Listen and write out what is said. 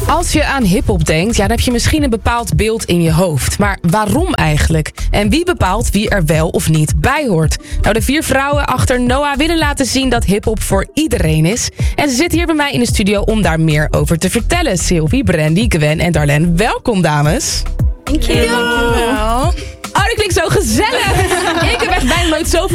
Als je aan hiphop denkt, dan heb je misschien een bepaald beeld in je hoofd. Maar waarom eigenlijk? En wie bepaalt wie er wel of niet bij hoort? Nou, de 4 vrouwen achter Noah willen laten zien dat hiphop voor iedereen is. En ze zitten hier bij mij in de studio om daar meer over te vertellen. Sylvie, Brandy, Gwen en Darlene. Welkom, dames. Dankjewel. Oh, dat klinkt zo gezellig. Ik heb echt bijna nooit zoveel